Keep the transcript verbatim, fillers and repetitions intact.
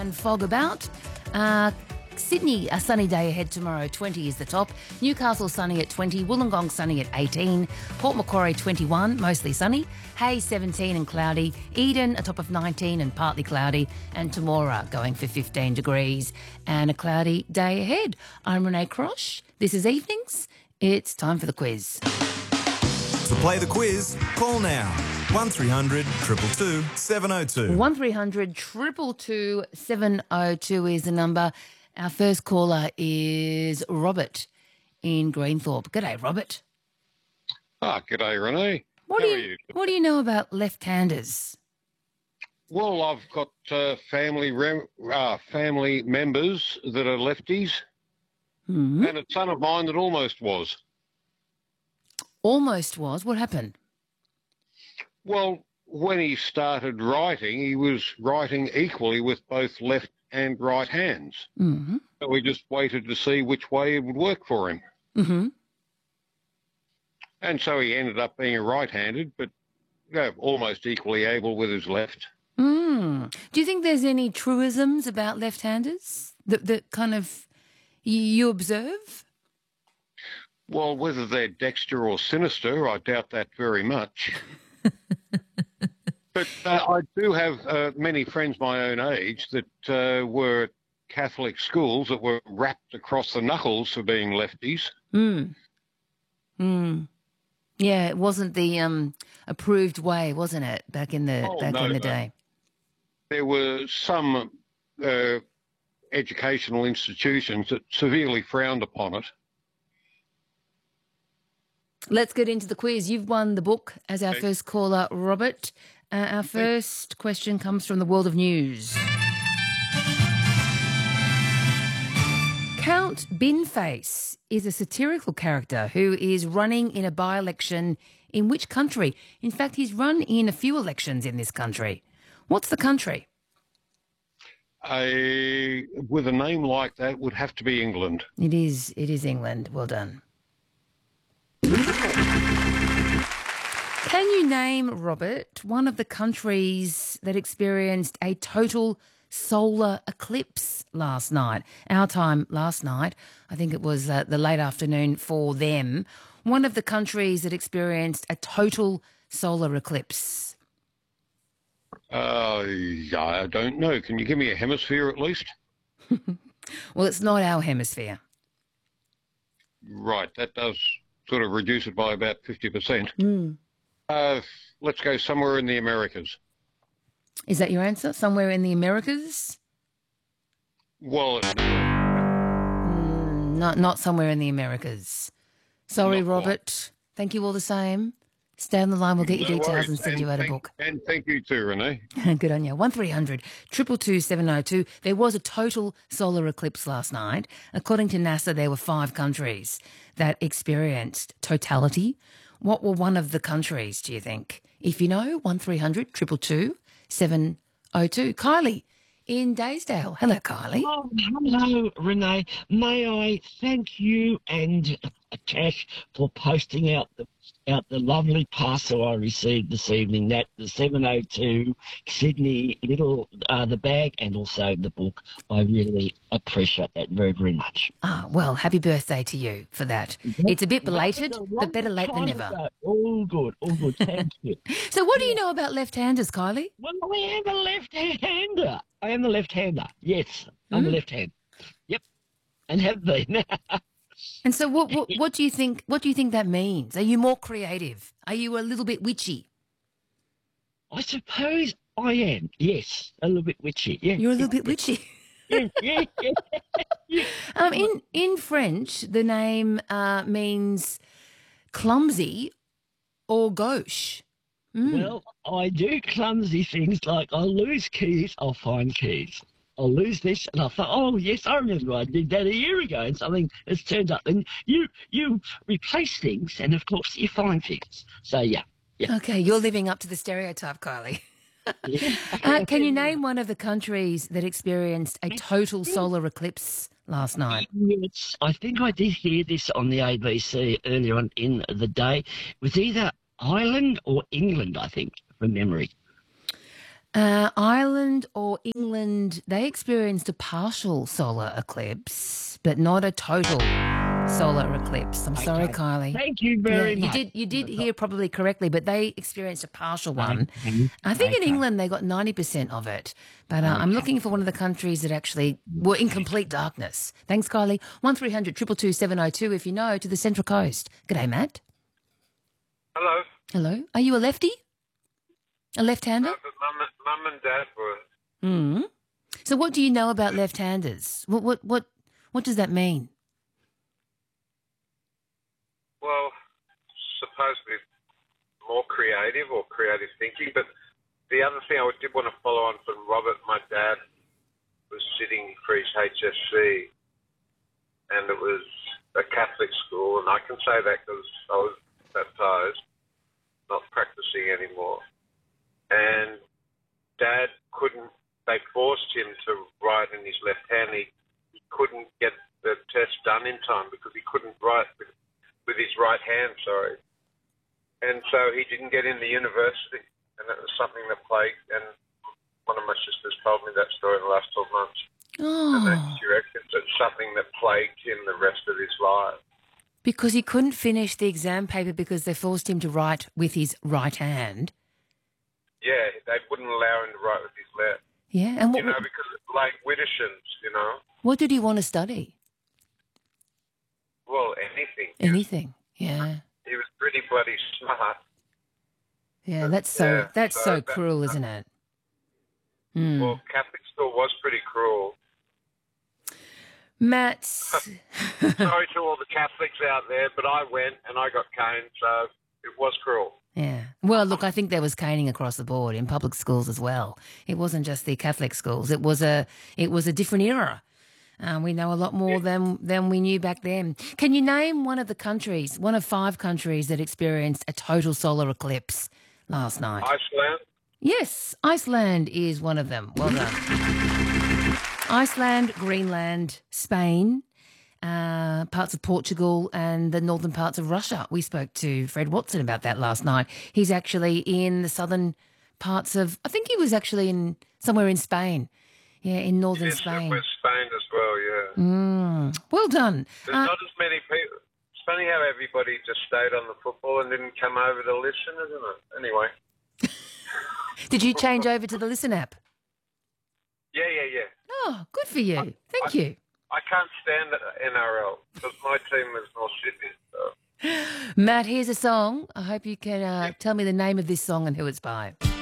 and fog about. Uh, Sydney, a sunny day ahead tomorrow, twenty is the top. Newcastle sunny at twenty, Wollongong sunny at eighteen, Port Macquarie twenty-one, mostly sunny, Hayes seventeen and cloudy, Eden a top of nineteen and partly cloudy, and Temora going for fifteen degrees and a cloudy day ahead. I'm Renee Crosh. This is Evenings. It's time for the quiz. To play the quiz, call now. one three hundred two two two seven oh two. one three hundred two two two seven oh two is the number. Our first caller is Robert in Greenthorpe. G'day, Robert. Ah, g'day, Renee. What How do are you, you? What do you know about left-handers? Well, I've got uh, family rem- uh, family members that are lefties, Hmm. and a son of mine that almost was. Almost was. What happened? Well, when he started writing, he was writing equally with both left and right hands. Mm-hmm. So we just waited to see which way it would work for him. Mm-hmm. And so he ended up being a right-handed, but you know, almost equally able with his left. Mm. Do you think there's any truisms about left-handers that, that kind of you, you observe? Well, whether they're dexter or sinister, I doubt that very much. But uh, I do have uh, many friends my own age that uh, were at Catholic schools that were wrapped across the knuckles for being lefties. Mm. Mm. Yeah, it wasn't the um, approved way, wasn't it, back in the Oh, back no, in the no. day? There were some uh, educational institutions that severely frowned upon it. Let's get into the quiz. You've won the book as our Okay. first caller, Robert. Uh, our first question comes from the world of news. Count Binface is a satirical character who is running in a by-election in which country? In fact, he's run in a few elections in this country. What's the country? A, with a name like that, would have to be England. It is. It is England. Well done. Can you name, Robert, one of the countries that experienced a total solar eclipse last night? Our time last night, I think it was uh, the late afternoon for them. One of the countries that experienced a total solar eclipse. Uh, yeah, I don't know. Can you give me a hemisphere at least? Well, it's not our hemisphere. Right, that does sort of reduce it by about fifty percent. Mm. Uh, let's go somewhere in the Americas. Is that your answer? Somewhere in the Americas? Well, Mm, not, not somewhere in the Americas. Sorry, Not Robert. Thank you all the same. Stay on the line. We'll get your no details worries. and send you out a thank- book. And thank you too, Renee. Good on you. one three hundred two two two seven oh two. There was a total solar eclipse last night. According to NASA, there were five countries that experienced totality. What were one of the countries, do you think? If you know, one three hundred two two two seven oh two. Kylie in Daysdale. Hello, Kylie. Oh, hello, Renee. May I thank you and Tash for posting out the out the lovely parcel I received this evening. That the seven oh two Sydney little uh, the bag and also the book. I really appreciate that very very much. Ah, well, happy birthday to you for that. It's a bit belated, That was a but long better late than time never. ago. All good, all good. Thank you. So what do you know about left-handers, Kylie? Well, I am a left-hander. I am a left-hander. Yes, I'm Mm. a left-hand. Yep, and have been. And so what, what what do you think what do you think that means? Are you more creative? Are you a little bit witchy? I suppose I am. Yes, a little bit witchy. Yeah, You're a little bit witchy. yeah, yeah, yeah. Um, in in French, the name uh, means clumsy or gauche. Mm. Well, I do clumsy things like I'll lose keys, I'll find keys. I'll lose this, and I thought, oh yes, I remember I did that a year ago, and something has turned up. And you you replace things, and of course you find things. So yeah, yeah. Okay, you're living up to the stereotype, Kylie. yeah. Uh, can you name one of the countries that experienced a total solar eclipse last night? Yes, I think I did hear this on the A B C earlier on in the day. It was either Ireland or England, I think, from memory. Uh, Ireland or England, they experienced a partial solar eclipse, but not a total solar eclipse. I'm sorry, Okay. Kylie. Thank you Yeah, very you much. did. You did hear probably correctly, but they experienced a partial one. Okay. I think in Okay. England they got ninety percent of it, but uh, I'm Okay. looking for one of the countries that actually were in complete darkness. Thanks, Kylie. One three hundred two two two seven oh two if you know, to the Central Coast. G'day, Matt. Hello. Hello. Are you a lefty? A left-hander? Uh, but mum, mum and dad were. Mm. So what do you know about left-handers? What what what what does that mean? Well, supposed to be more creative or creative thinking. But the other thing I did want to follow on from Robert, my dad was sitting for his H S C, and it was a Catholic school, and I can say that because I was baptised, not practicing anymore. And Dad couldn't, they forced him to write in his left hand. He, he couldn't get the test done in time because he couldn't write with, with his right hand, sorry. And so he didn't get into university, and that was something that plagued, and one of my sisters told me that story in the last twelve months. And that Oh, she reckons it's something that plagued him the rest of his life. because he couldn't finish the exam paper because they forced him to write with his right hand. Yeah, they wouldn't allow him to write with his left. Yeah, and what You know, because it's like Widdershins, you know. what did he want to study? Well, anything. Anything. Yeah. He was pretty bloody smart. Yeah, that's so Yeah, that's so so that- cruel, isn't it? Mm. Well, Catholic school was pretty cruel. Matt, Sorry to all the Catholics out there, but I went and I got caned, so it was cruel. yeah. Well, look, I think there was caning across the board in public schools as well. It wasn't just the Catholic schools. It was a it was a different era. Um, we know a lot more than than we knew back then. Can you name one of the countries, one of five countries that experienced a total solar eclipse last night? Iceland, Yes, Iceland is one of them. Well done. Iceland, Greenland, Spain, uh, parts of Portugal, and the northern parts of Russia. We spoke to Fred Watson about that last night. He's actually in the southern parts of, I think he was actually in somewhere in Spain. Yeah, in northern yes, Spain. with Spain as well, yeah. Mm, well done. There's Uh, not as many people. It's funny how everybody just stayed on the football and didn't come over to listen, isn't it? Anyway. did you change over to the Listen app? Yeah, yeah, yeah. Oh, good for you. Thank you. I can't stand N R L because my team is North Sydney. So. Matt, here's a song. I hope you can uh, tell me the name of this song and who it's by.